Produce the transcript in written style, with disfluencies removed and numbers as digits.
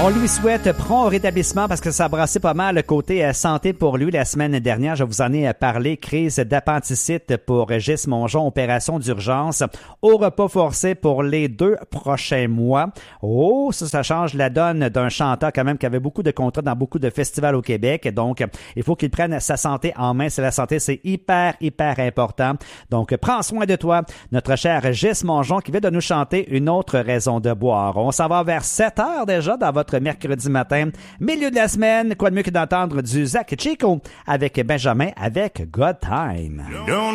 On lui souhaite prompt rétablissement parce que ça a brassé pas mal le côté santé pour lui la semaine dernière. Je vous en ai parlé. Crise d'appendicite pour Gis Mongeon, opération d'urgence au repas forcé pour les 2 prochains mois. Oh, ça change la donne d'un chanteur quand même qui avait beaucoup de contrats dans beaucoup de festivals au Québec. Donc, il faut qu'il prenne sa santé en main. La santé, c'est hyper important. Donc, prends soin de toi, notre cher Gis Mongeon qui vient de nous chanter une autre raison de boire. On s'en va vers 7 heures déjà dans votre mercredi matin. Milieu de la semaine, quoi de mieux que d'entendre du Zach Chico avec Benjamin avec God Time.